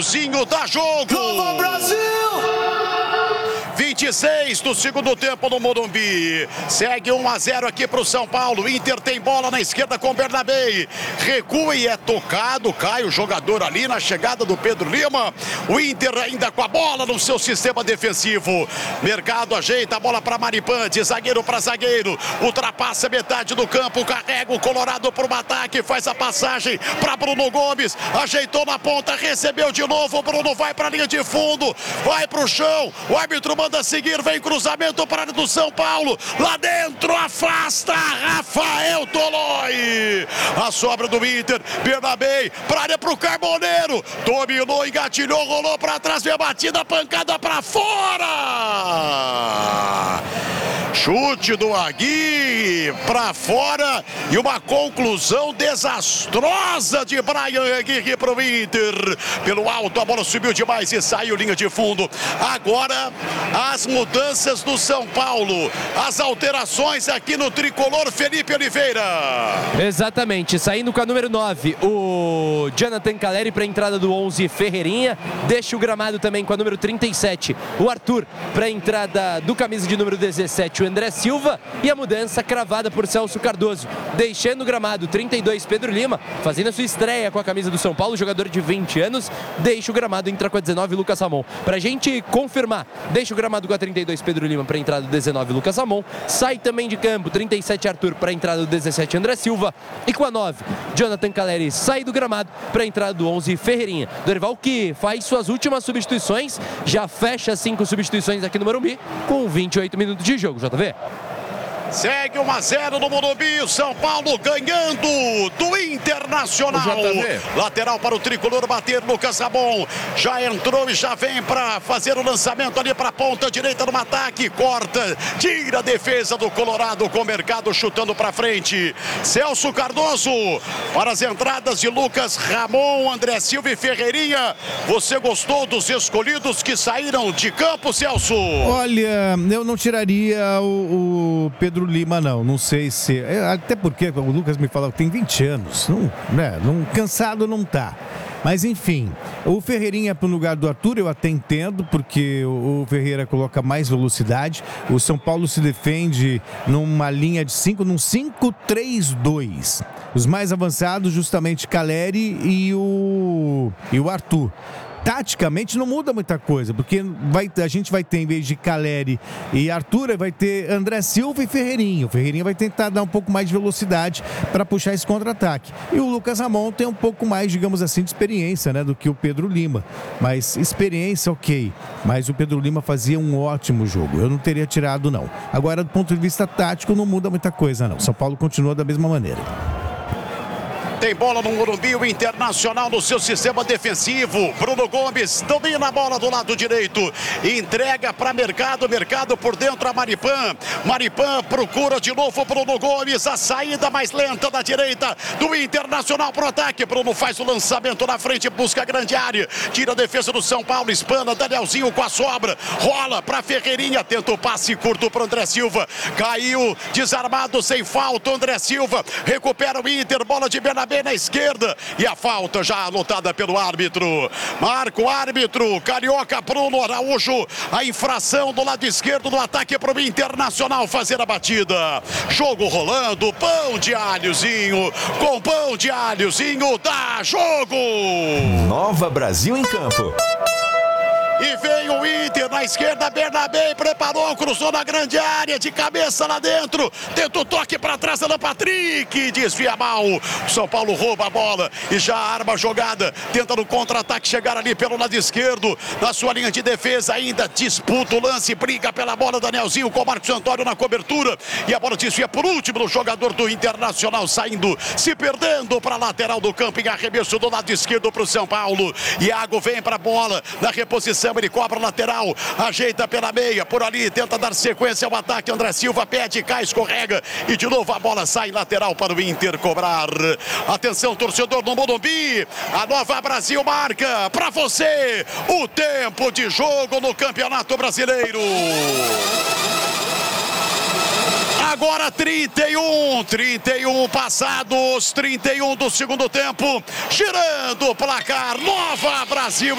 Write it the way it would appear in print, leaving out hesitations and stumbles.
Diáliozinho, dá jogo! Nova Brasil! 26 do segundo tempo no Morumbi. Segue 1-0 aqui para o São Paulo. Inter tem bola na esquerda com Bernabé. Recua e é tocado. Cai o jogador ali na chegada do Pedro Lima. O Inter ainda com a bola no seu sistema defensivo. Mercado ajeita a bola para Maripan. De zagueiro para zagueiro. Ultrapassa metade do campo. Carrega o Colorado para o ataque. Faz a passagem para Bruno Gomes. Ajeitou na ponta. Recebeu de novo. O Bruno vai para a linha de fundo. Vai para o chão. O árbitro manda seguir, vem cruzamento para a área do São Paulo, lá dentro, afasta Rafael Toloi, a sobra do Inter, Bernabé, para área para o Carboneiro, dominou, engatilhou, rolou para trás, veio a batida, pancada para fora, chute do Agui para fora e uma conclusão desastrosa de Brian Aguirre para o Inter, pelo alto a bola subiu demais e saiu linha de fundo. Agora as mudanças do São Paulo, as alterações aqui no tricolor, Felipe Oliveira. Exatamente, saindo com a número 9, o Jonathan Calleri para a entrada do 11, Ferreirinha. Deixa o gramado também com a número 37, o Arthur para a entrada do camisa de número 17, o André Silva. E a mudança cravada por Celso Cardoso, deixando o gramado 32, Pedro Lima, fazendo a sua estreia com a camisa do São Paulo, jogador de 20 anos. Deixa o gramado, entra com a 19, Lucas Ramon. Para a gente confirmar, deixa o gramado com a 32, Pedro Lima para a entrada do 19, Lucas Ramon. Sai também de campo 37, Arthur para a entrada do 17, André Silva. E com a 9, Jonathan Calleri sai do gramado para a entrada do 11, Ferreirinha. Dorival que faz suas últimas substituições, já fecha 5 substituições aqui no Morumbi com 28 minutos de jogo, JV. Segue 1-0 no Morumbi, o São Paulo ganhando do Internacional. Lateral para o tricolor bater, Lucas Ramon já entrou e já vem para fazer o lançamento ali para a ponta direita no ataque, corta, tira a defesa do Colorado com o Mercado chutando para frente. Celso Cardoso para as entradas de Lucas Ramon, André Silva e Ferreirinha. Você gostou dos escolhidos que saíram de campo, Celso? Olha, eu não tiraria o Pedro Lima, não sei se... Até porque o Lucas me falou que tem 20 anos. Cansado não tá. Mas enfim, o Ferreirinha para o lugar do Arthur eu até entendo, porque o Ferreira coloca mais velocidade. O São Paulo se defende numa linha de 5, num 5-3-2. Os mais avançados, justamente Calleri e o Arthur. Taticamente não muda muita coisa, porque a gente vai ter, em vez de Calleri e Arthur, vai ter André Silva e Ferreirinha. O Ferreirinha vai tentar dar um pouco mais de velocidade para puxar esse contra-ataque. E o Lucas Ramon tem um pouco mais, digamos assim, de experiência, né, do que o Pedro Lima. Mas experiência, ok. Mas o Pedro Lima fazia um ótimo jogo. Eu não teria tirado, não. Agora, do ponto de vista tático, não muda muita coisa, não. São Paulo continua da mesma maneira. Tem bola no Morumbi, o Internacional no seu sistema defensivo. Bruno Gomes domina a bola do lado direito. Entrega para Mercado. Mercado por dentro a Maripan. Maripan procura de novo Bruno Gomes. A saída mais lenta da direita do Internacional para o ataque. Bruno faz o lançamento na frente, busca a grande área. Tira a defesa do São Paulo, espana. Danielzinho com a sobra. Rola para Ferreirinha. Tenta o passe curto para André Silva. Caiu desarmado sem falta. André Silva recupera o Inter. Bola de Bernabé na esquerda e a falta já anotada pelo árbitro. Marca o árbitro, Carioca Bruno Araújo, a infração do lado esquerdo do ataque para o Internacional fazer a batida. Jogo rolando, pão de alhozinho, com pão de alhozinho, dá jogo! Nova Brasil em campo. E veio o Inter na esquerda, Bernabé preparou, cruzou na grande área, de cabeça lá dentro, tenta o toque para trás, Alan Patrick, desvia mal. O São Paulo rouba a bola e já arma a jogada, tenta no contra-ataque chegar ali pelo lado esquerdo, na sua linha de defesa ainda, disputa o lance, briga pela bola, Danielzinho com o Marcos Antônio na cobertura, e a bola desvia por último no jogador do Internacional, saindo, se perdendo para a lateral do campo, em arremesso do lado esquerdo para o São Paulo. Iago vem para a bola, na reposição, ele cobra a lateral, ajeita pela meia, por ali, tenta dar sequência ao ataque, André Silva pede, cai, escorrega, e de novo a bola sai lateral para o Inter cobrar. Atenção, torcedor do Morumbi, a Nova Brasil marca para você o tempo de jogo no Campeonato Brasileiro. Agora 31 passados, 31 do segundo tempo, girando o placar, Nova Brasil